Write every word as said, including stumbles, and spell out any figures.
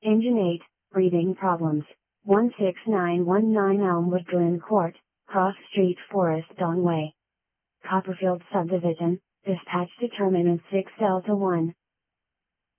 Engine eight, breathing problems. one six nine one nine Elmwood Glen Court, Cross Street Forest Don Way. Copperfield Subdivision, dispatch determinant six Delta one.